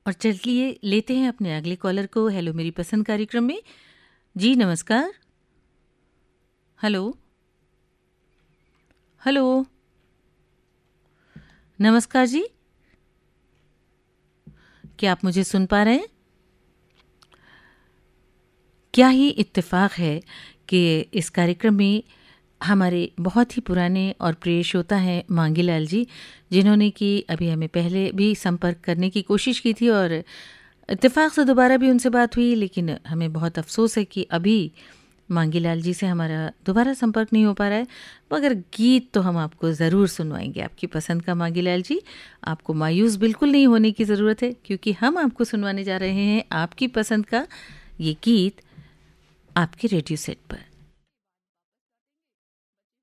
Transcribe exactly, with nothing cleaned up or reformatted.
और चलिए लेते हैं अपने अगले कॉलर को। हेलो मेरी पसंद कार्यक्रम में। जी नमस्कार। हेलो हेलो नमस्कार जी, क्या आप मुझे सुन पा रहे हैं? क्या ही इत्तेफाक है कि इस कार्यक्रम में हमारे बहुत ही पुराने और प्रिय श्रोता हैं मांगीलाल जी, जिन्होंने कि अभी हमें पहले भी संपर्क करने की कोशिश की थी और इत्तेफाक से दोबारा भी उनसे बात हुई, लेकिन हमें बहुत अफसोस है कि अभी मांगीलाल जी से हमारा दोबारा संपर्क नहीं हो पा रहा है। मगर गीत तो हम आपको ज़रूर सुनवाएंगे, आपकी पसंद का। मांगीलाल जी, आपको मायूस बिल्कुल नहीं होने की ज़रूरत है, क्योंकि हम आपको सुनवाने जा रहे हैं आपकी पसंद का ये गीत आपके रेडियो सेट पर।